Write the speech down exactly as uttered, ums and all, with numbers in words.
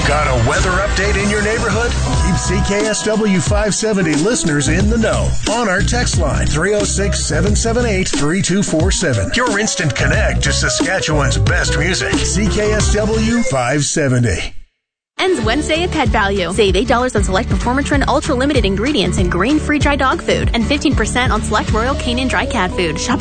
Got a weather update in your neighborhood? Keep C K S W five seventy listeners in the know on our text line three oh six, seven seven eight, three two four seven. Your instant connect to Saskatchewan's best music. C K S W five seventy. Ends Wednesday at Pet Value. Save eight dollars on select Performatrin Ultra Limited ingredients and grain-free dry dog food and fifteen percent on select Royal Canin dry cat food. Shop